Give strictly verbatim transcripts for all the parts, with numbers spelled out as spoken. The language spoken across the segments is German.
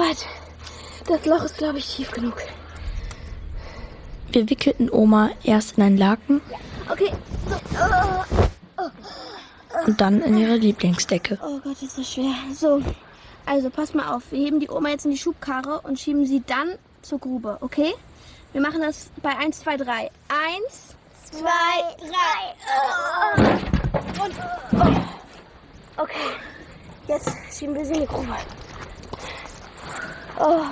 weit. Das Loch ist, glaube ich, tief genug. Wir wickelten Oma erst in einen Laken. Okay. So. Oh. Oh. Und dann in ihre Lieblingsdecke. Oh Gott, ist das schwer. So, also pass mal auf. Wir heben die Oma jetzt in die Schubkarre und schieben sie dann zur Grube, okay? Wir machen das bei eins, zwei, drei. eins, zwei, drei. Oh. Und. Oh. Okay. Jetzt schieben wir sie in die Grube. Oh.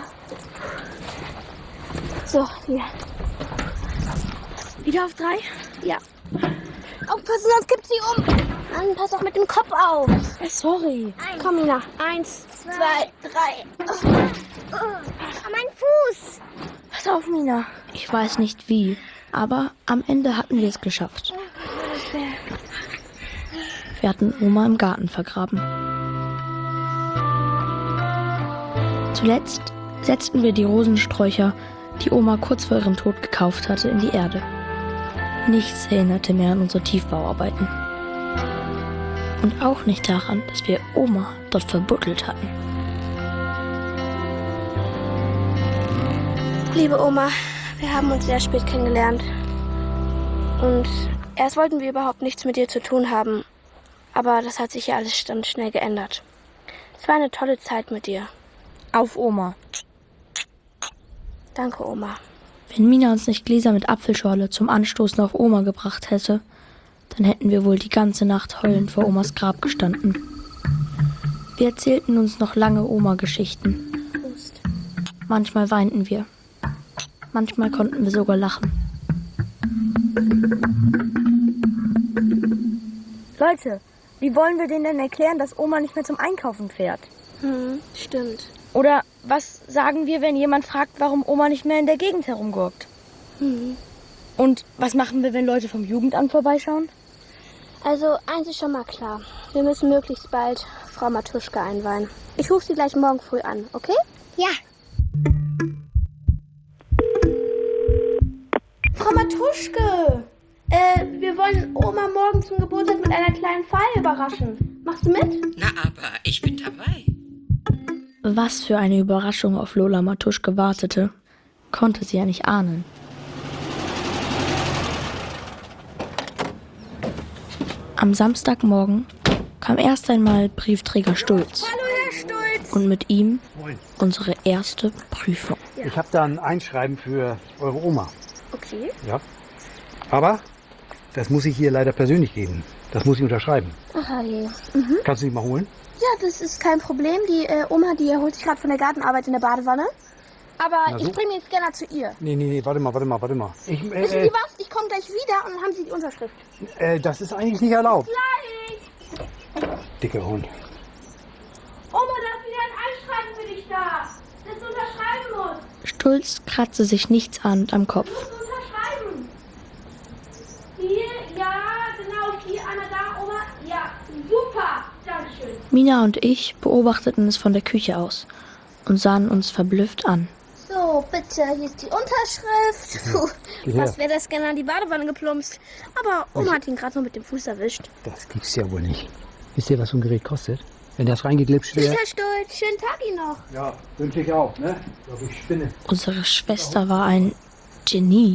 So, hier. Wieder auf drei? Ja. Aufpassen, sonst kippt sie um. Mann, pass auch mit dem Kopf auf. Sorry. Eins. Komm, Mina. Eins, zwei, zwei drei. Oh. Oh. Mein Fuß. Pass auf, Mina. Ich weiß nicht wie, aber am Ende hatten wir es geschafft. Wir hatten Oma im Garten vergraben. Zuletzt setzten wir die Rosensträucher, die Oma kurz vor ihrem Tod gekauft hatte, in die Erde. Nichts erinnerte mehr an unsere Tiefbauarbeiten. Und auch nicht daran, dass wir Oma dort verbuddelt hatten. Liebe Oma, wir haben uns sehr spät kennengelernt. Und erst wollten wir überhaupt nichts mit dir zu tun haben. Aber das hat sich ja alles dann schnell geändert. Es war eine tolle Zeit mit dir. Auf Oma. Danke, Oma. Wenn Mina uns nicht Gläser mit Apfelschorle zum Anstoßen auf Oma gebracht hätte, dann hätten wir wohl die ganze Nacht heulend vor Omas Grab gestanden. Wir erzählten uns noch lange Oma-Geschichten. Prost. Manchmal weinten wir. Manchmal konnten wir sogar lachen. Leute, wie wollen wir denen denn erklären, dass Oma nicht mehr zum Einkaufen fährt? Hm, stimmt. Oder was sagen wir, wenn jemand fragt, warum Oma nicht mehr in der Gegend herumgurkt? Hm. Und was machen wir, wenn Leute vom Jugendamt vorbeischauen? Also, eins ist schon mal klar. Wir müssen möglichst bald Frau Matuschka einweihen. Ich rufe sie gleich morgen früh an, okay? Ja. Frau Matuschke! Äh, wir wollen Oma morgen zum Geburtstag mit einer kleinen Feier überraschen. Machst du mit? Na, aber ich bin dabei. Was für eine Überraschung auf Lola Matuschke wartete, konnte sie ja nicht ahnen. Am Samstagmorgen kam erst einmal Briefträger Stulz. Hallo, Herr Stulz. Und mit ihm Moin. unsere erste Prüfung. Ich habe da ein Einschreiben für eure Oma. Okay. Ja. Aber das muss ich hier leider persönlich geben. Das muss ich unterschreiben. Ach je. Kannst du die mal holen? Ja, das ist kein Problem. Die äh, Oma, die erholt sich gerade von der Gartenarbeit in der Badewanne. Aber Na so. ich bringe den Scanner zu ihr. Nee, nee, nee, warte mal, warte mal, warte mal. Ich, äh, Wissen äh, Sie was? Ich komme gleich wieder und dann haben Sie die Unterschrift. äh, das ist eigentlich nicht erlaubt. Gleich! Dicker Hund. Oma, da ist wieder ein Einschreiben für dich da. Das du unterschreiben musst. Stulz kratzte sich nichtsahnend am Kopf. Du musst unterschreiben. Hier, ja, genau, hier, einmal da, Oma. Ja, super. Dankeschön. Mina und ich beobachteten es von der Küche aus und sahen uns verblüfft an. So, bitte, hier ist die Unterschrift. Puh, Geh her. was wäre der Scanner in die Badewanne geplumpst. Aber Oma hat ihn gerade noch mit dem Fuß erwischt. Das gibt's ja wohl nicht. Wisst ihr, was so ein Gerät kostet? Wenn das reingeglitscht wäre. Herr Stolz, schönen Tag Ihnen noch. Ja, wünsche ich auch, ne? Doch ich spinne. Unsere Schwester war ein Genie.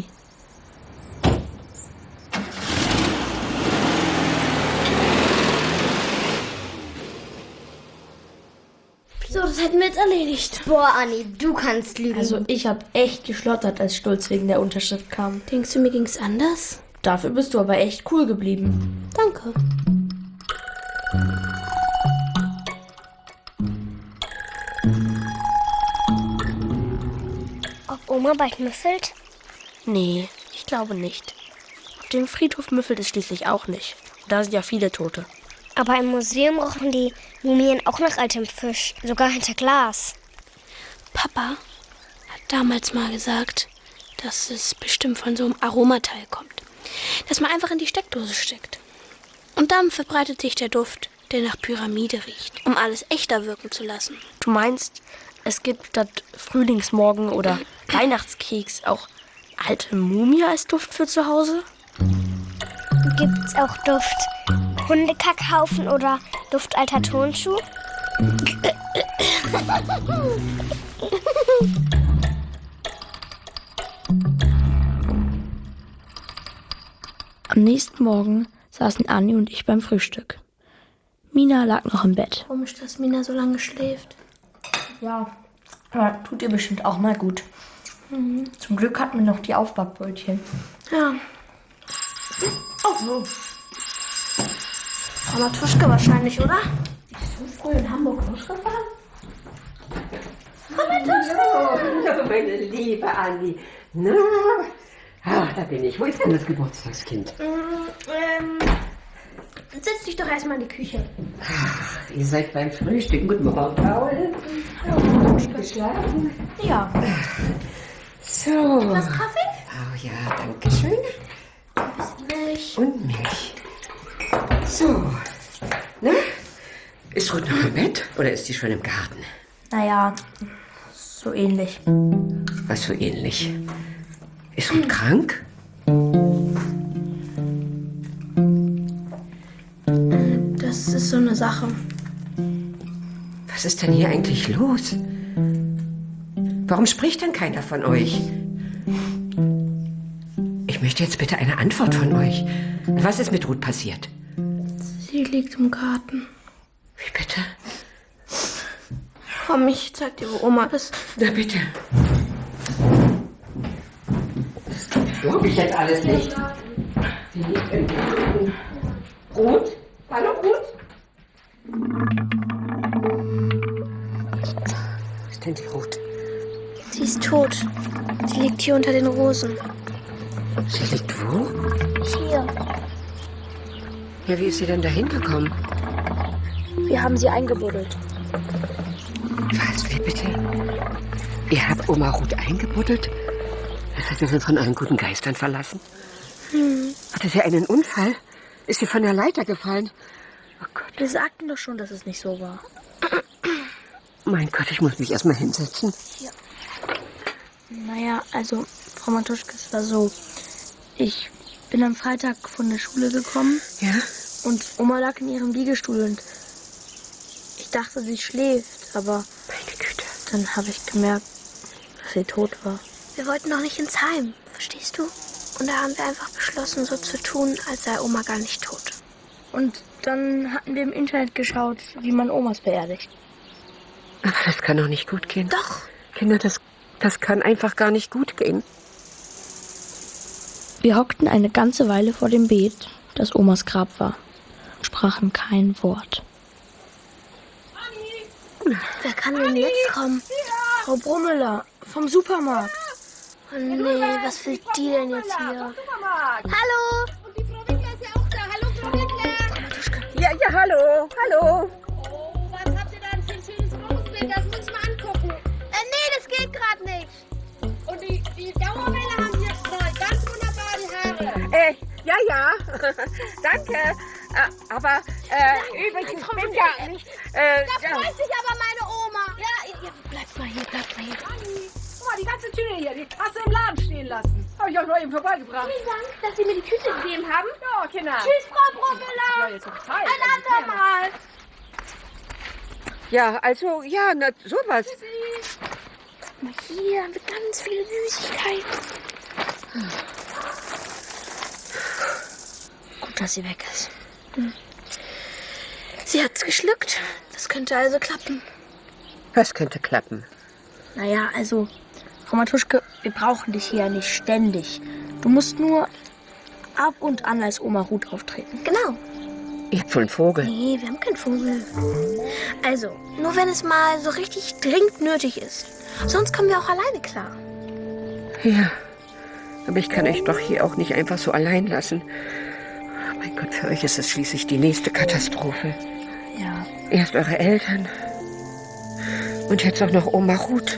So, das hätten wir jetzt erledigt. Boah, Anni, du kannst lügen. Also ich habe echt geschlottert, als Stulz wegen der Unterschrift kam. Denkst du, mir ging's anders? Dafür bist du aber echt cool geblieben. Danke. Ob Oma bald müffelt? Nee, ich glaube nicht. Auf dem Friedhof müffelt es schließlich auch nicht. Da sind ja viele Tote. Aber im Museum rochen die Mumien auch nach altem Fisch, sogar hinter Glas. Papa hat damals mal gesagt, dass es bestimmt von so einem Aromateil kommt, das man einfach in die Steckdose steckt. Und dann verbreitet sich der Duft, der nach Pyramide riecht, um alles echter wirken zu lassen. Du meinst, es gibt statt Frühlingsmorgen oder Weihnachtskeks auch alte Mumie als Duft für zu Hause? Gibt's auch Duft Hundekackhaufen oder Duft alter Turnschuh? Am nächsten Morgen saßen Anni und ich beim Frühstück. Mina lag noch im Bett. Komisch, dass Mina so lange schläft. Ja, ja, tut ihr bestimmt auch mal gut. Mhm. Zum Glück hatten wir noch die Aufbackbrötchen. Ja. Oh, so. Frau Matuschka wahrscheinlich, oder? So früh in Hamburg losgefahren? Hallo, meine liebe Anni. Na, ah, da bin ich. Wo ist denn das Geburtstagskind? Ähm, setz dich doch erstmal in die Küche. Ach, ihr seid beim Frühstück. Guten Morgen, Paul. Hallo, geschlafen? Ja. So. Was Kaffee? Oh ja, danke schön. Milch. Und Milch. So. Na, ist Ruth noch im Bett oder ist sie schon im Garten? Naja, so ähnlich. Was so ähnlich. Ist Ruth krank? Das ist so eine Sache. Was ist denn hier eigentlich los? Warum spricht denn keiner von euch? Ich möchte jetzt bitte eine Antwort von euch. Was ist mit Ruth passiert? Sie liegt im Garten. Wie bitte? Komm, ich zeig dir, wo Oma ist. Na bitte. Das glaube ich jetzt alles nicht. Sie liegt im Garten. Ruth? Hallo, Ruth? Wo ist denn die Ruth? Sie ist tot. Sie liegt hier unter den Rosen. Sie liegt wo? Hier. Ja, wie ist sie denn da hingekommen? Wir haben sie eingebuddelt. Was, wie bitte? Ihr habt Oma Ruth eingebuddelt? Hat sie denn von allen guten Geistern verlassen? Hm. Hatte sie einen Unfall? Ist sie von der Leiter gefallen? Oh Gott. Wir sagten doch schon, dass es nicht so war. Mein Gott, ich muss mich erstmal hinsetzen. Naja, also, Frau Matuschka, es war so. Ich bin am Freitag von der Schule gekommen. Ja? Und Oma lag in ihrem Liegestuhl und ich dachte, sie schläft, aber Meine Güte. dann habe ich gemerkt, dass sie tot war. Wir wollten noch nicht ins Heim, verstehst du? Und da haben wir einfach beschlossen, so zu tun, als sei Oma gar nicht tot. Und dann hatten wir im Internet geschaut, wie man Omas beerdigt. Aber das kann doch nicht gut gehen. Doch. Kinder, das, das kann einfach gar nicht gut gehen. Wir hockten eine ganze Weile vor dem Beet, das Omas Grab war, und sprachen kein Wort. Wer kann denn jetzt kommen? Frau Brummeler vom Supermarkt. Oh nee, was will die denn jetzt hier? Hallo! Und die Frau Wittler ist ja auch da. Hallo, Frau Wittler. Ja, ja, hallo, hallo. Oh, was habt ihr da für ein schönes Rosenbeet? Das muss ich mal angucken. Äh, nee, das geht gerade nicht. Und die, die Dauerwelle haben hier voll. Ganz wunderbar die Haare. Äh, ja, ja, danke. Äh, aber, äh, übrigens, ich bin ja nicht, äh, Da ja. freut sich aber meine Oma. Ja, ihr bleibt mal hier, bleibt mal hier. Guck mal, die ganze Tüte hier, die hast du im Laden stehen lassen. Hab ich auch noch eben vorbeigebracht. Vielen Dank, dass Sie mir die Tüte gegeben haben. Ja, Kinder. Tschüss, Frau Brummeler. Ja, jetzt hab ich Zeit. Ein andermal. Ja, also, ja, na, sowas. Guck mal, hier haben wir ganz viele Süßigkeiten. Gut, dass sie weg ist. Sie hat's geschluckt. Das könnte also klappen. Was könnte klappen? Naja, also, Frau Matuschka, wir brauchen dich hier ja nicht ständig. Du musst nur ab und an als Oma Ruth auftreten. Genau. Ihr habt wohl einen Vogel. Nee, wir haben keinen Vogel. Also, nur wenn es mal so richtig dringend nötig ist. Sonst kommen wir auch alleine klar. Ja, aber ich kann euch doch hier auch nicht einfach so allein lassen. Mein Gott, für euch ist es schließlich die nächste Katastrophe. Ja. Erst eure Eltern und jetzt auch noch Oma Ruth.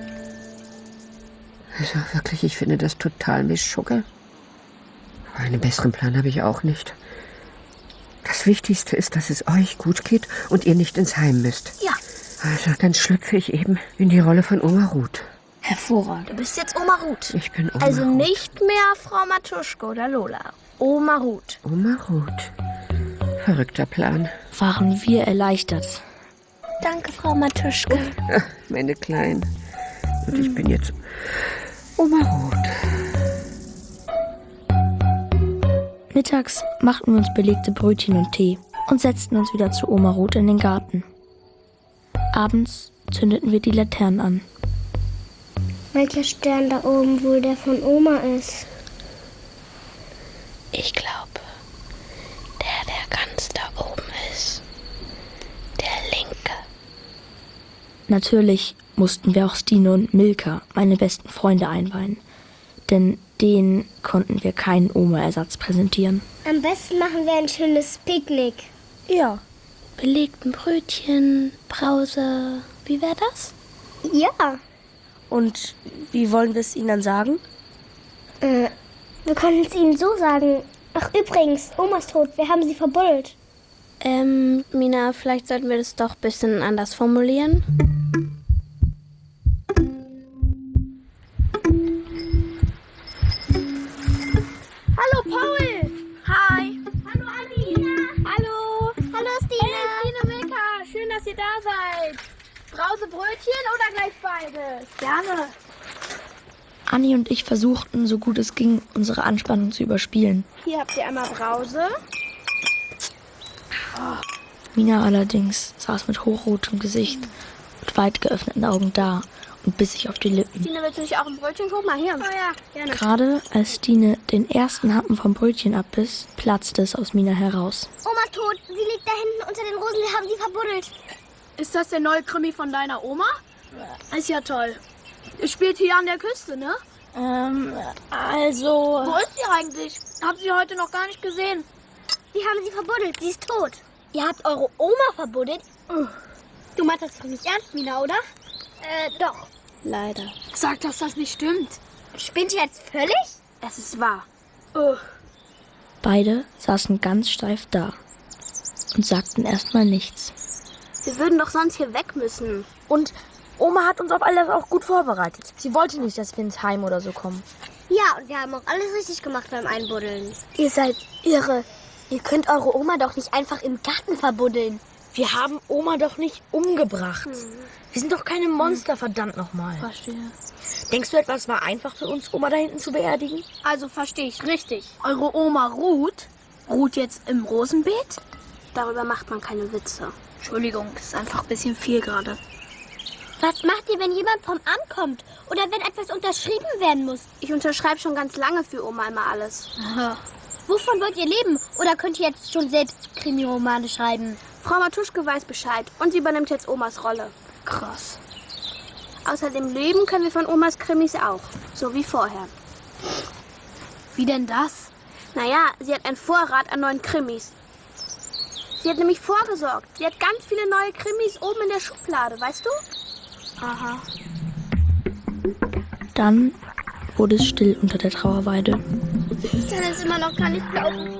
Also wirklich, ich finde das total Missschugge. Aber einen besseren Plan habe ich auch nicht. Das Wichtigste ist, dass es euch gut geht und ihr nicht ins Heim müsst. Ja. Also dann schlüpfe ich eben in die Rolle von Oma Ruth. Hervorragend. Du bist jetzt Oma Ruth. Ich bin Oma Also Ruth. nicht mehr Frau Matuschka oder Lola. Oma Ruth. Oma Ruth. Verrückter Plan. Waren wir erleichtert. Danke, Frau Matuschka. Ach, meine Kleinen. Und ich bin jetzt Oma Ruth. Mittags machten wir uns belegte Brötchen und Tee und setzten uns wieder zu Oma Ruth in den Garten. Abends zündeten wir die Laternen an. Welcher Stern da oben wohl der von Oma ist? Ich glaube, der, der ganz da oben ist. Der linke. Natürlich mussten wir auch Stine und Milka, meine besten Freunde, einweihen. Denn denen konnten wir keinen Oma-Ersatz präsentieren. Am besten machen wir ein schönes Picknick. Ja. Belegten Brötchen, Brause. Wie wäre das? Ja. Und wie wollen wir es ihnen dann sagen? Äh, wir können es ihnen so sagen. Ach übrigens, Oma ist tot, wir haben sie verbuddelt. Ähm, Mina, vielleicht sollten wir das doch ein bisschen anders formulieren. Hallo Paul! Hi! Hallo Anni! Hallo! Hallo Stine! Hey Stine, Milka, schön, dass ihr da seid. Brause Brötchen oder gleich beides? Gerne. Anni und ich versuchten, so gut es ging, unsere Anspannung zu überspielen. Hier habt ihr einmal Brause. Mina allerdings saß mit hochrotem Gesicht und weit geöffneten Augen da und biss sich auf die Lippen. Stine, willst du nicht auch ein Brötchen? Guck mal hier. Oh ja, gerne. Gerade als Stine den ersten Happen vom Brötchen abbiss, platzte es aus Mina heraus. Oma tot, sie liegt da hinten unter den Rosen, wir haben sie verbuddelt. Ist das der neue Krimi von deiner Oma? Ist ja toll. Ihr spielt hier an der Küste, ne? Ähm, also... Wo ist sie eigentlich? Hab sie heute noch gar nicht gesehen. Wir haben sie verbuddelt, sie ist tot. Ihr habt eure Oma verbuddelt? Du meinst das doch nicht ernst, Mina, oder? Äh, doch. Leider. Sag, dass das nicht stimmt. Spinnt ihr jetzt völlig? Es ist wahr. Beide saßen ganz steif da und sagten erstmal nichts. Wir würden doch sonst hier weg müssen. Und Oma hat uns auf alles auch gut vorbereitet. Sie wollte nicht, dass wir ins Heim oder so kommen. Ja, und wir haben auch alles richtig gemacht beim Einbuddeln. Ihr seid irre. Ihr könnt eure Oma doch nicht einfach im Garten verbuddeln. Wir haben Oma doch nicht umgebracht. Hm. Wir sind doch keine Monster, verdammt nochmal. Verstehe. Denkst du etwa, es war einfach für uns, Oma da hinten zu beerdigen? Also verstehe ich richtig. Eure Oma ruht, ruht jetzt im Rosenbeet? Darüber macht man keine Witze. Entschuldigung, ist einfach ein bisschen viel gerade. Was macht ihr, wenn jemand vom Amt kommt? Oder wenn etwas unterschrieben werden muss? Ich unterschreibe schon ganz lange für Oma immer alles. Aha. Wovon wollt ihr leben? Oder könnt ihr jetzt schon selbst Krimi-Romane schreiben? Frau Matuschke weiß Bescheid und sie übernimmt jetzt Omas Rolle. Krass. Außerdem leben können wir von Omas Krimis auch. So wie vorher. Wie denn das? Naja, sie hat einen Vorrat an neuen Krimis. Sie hat nämlich vorgesorgt. Sie hat ganz viele neue Krimis oben in der Schublade, weißt du? Aha. Dann wurde es still unter der Trauerweide. Ich kann es immer noch gar nicht glauben.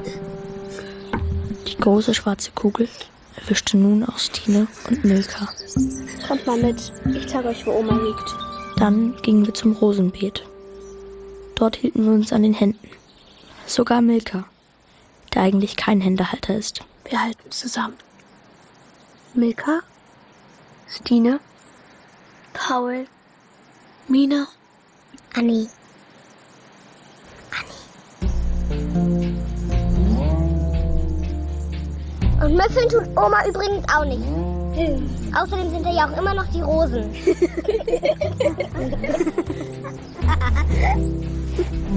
Die große schwarze Kugel erwischte nun auch Stine und Milka. Kommt mal mit. Ich zeige euch, wo Oma liegt. Dann gingen wir zum Rosenbeet. Dort hielten wir uns an den Händen. Sogar Milka, der eigentlich kein Händehalter ist. Wir halten zusammen. Milka? Stine? Paul? Mina? Anni. Und müffeln tut Oma übrigens auch nicht. Außerdem sind da ja auch immer noch die Rosen.